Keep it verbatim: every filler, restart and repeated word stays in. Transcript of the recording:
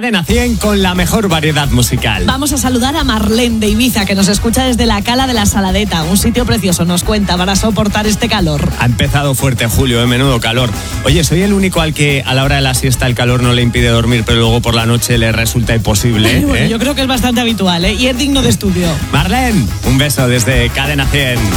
Cadena cien con la mejor variedad musical. Vamos a saludar a Marlene de Ibiza, que nos escucha desde la Cala de la Saladeta, un sitio precioso, nos cuenta, para soportar este calor. Ha empezado fuerte julio, de menudo calor. Oye, soy el único al que a la hora de la siesta el calor no le impide dormir, pero luego por la noche le resulta imposible. Bueno, ¿eh? yo creo que es bastante habitual, ¿eh? Y es digno de estudio. Marlene, un beso desde Cadena cien.